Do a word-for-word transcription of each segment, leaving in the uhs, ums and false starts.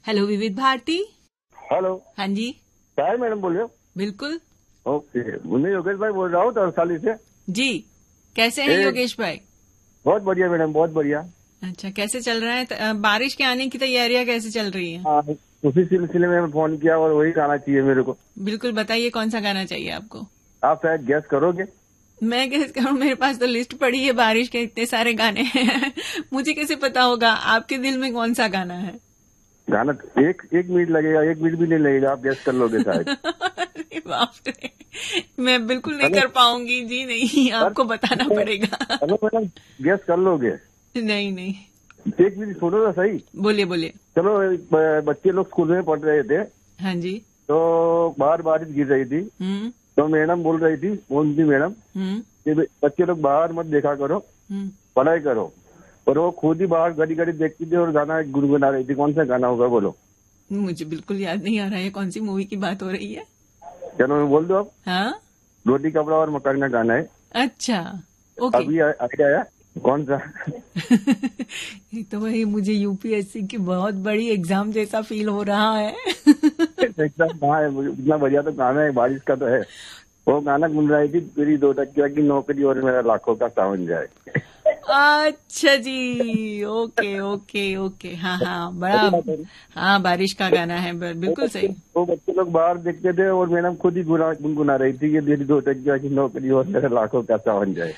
Hello विविध Bharti. Hello. हाँ जी। क्या है मैडम, बोलिए। बिल्कुल। ओके, मैं योगेश भाई बोल रहा हूँ तरसाली से। जी, कैसे हैं ए, योगेश भाई? बहुत बढ़िया मैडम, बहुत बढ़िया। अच्छा, कैसे चल रहा है? त- अ, बारिश के आने की तैयारियां कैसे चल रही हैं? हाँ, उसी सिलसिले में मैं फोन किया और वही गाना चाहिए मेरे को। बिल्कुल, बताइए कौन सा गाना चाहिए आपको? आप शायद गैस करोगे। मैं कैसे करूं, मेरे पास तो लिस्ट पड़ी है बारिश के, इतने सारे गाने हैं। मुझे कैसे पता होगा आपके दिल में कौन सा गाना है? गाना एक एक मिनट लगेगा, एक मिनट भी नहीं लगेगा, आप गैस कर लोगे शायद। अरे बाप रे, मैं बिल्कुल नहीं हेलो कर पाऊंगी जी, नहीं, सर, आपको बताना पड़ेगा। हेलो मैडम, गैस कर लोगे? नहीं नहीं, एक मिनट सुनो तो सही। बोलिए बोलिए। चलो, ब- बच्चे लोग स्कूल में पढ़ रहे थे हाँ जी। तो बाहर बारिश गिर रही थी, हम्म तो मैडम बोल रही थी, कौन सी मैडम, हम्म कि बच्चे लोग बाहर मत देखा करो, हम्म पढ़ाई करो। और वो खुद ही बाहर घड़ी घड़ी देखती थी और गाना गुनगुना रही थी। कौन सा गाना होगा बोलो? मुझे बिल्कुल याद नहीं आ रहा है कौन सी मूवी की बात हो रही है। चलो मैं बोल दो अब। हाँ, रोटी कपड़ा और मकान का गाना है। अच्छा, ओके। अभी आ- आइडिया आया कौन सा? ये तो वही, मुझे यूपीएससी की बहुत बड़ी एग्जाम जैसा फील हो रहा है। एकदम कहाँ है, मुझे इतना बढ़िया तो गाना है, बारिश का तो है। वो गाना गुनगुनाई थी, तेरी दो टकिया की नौकरी और मेरा लाखों का सावन जाए। अच्छा जी, ओके ओके ओके, हाँ हाँ, बड़ा, हाँ, बारिश का गाना है, ब- वो बिल्कुल बच्चे सही। वो बच्चे लोग बाहर देखते थे और मैडम खुद ही गुना गुनगुना रही थी कि तेरी दो टकिया की नौकरी और मेरा लाखों का सावन जाए।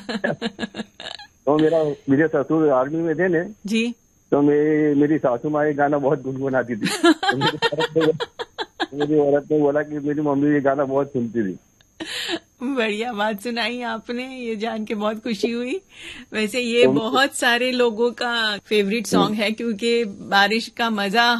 तो मेरा मेरे ससुर आर्मी में थे ने, जी। तो मैं मेरी सासू माँ ये गाना बहुत गुनगुनाती थी। तो मेरी औरत ने मेरी औरत ने बोला कि मेरी मम्मी ये गाना बहुत सुनती थी। बढ़िया बात सुनाई आपने, ये जान के बहुत खुशी हुई। वैसे ये तो बहुत सारे लोगों का फेवरेट सॉन्ग है, क्योंकि बारिश का मजा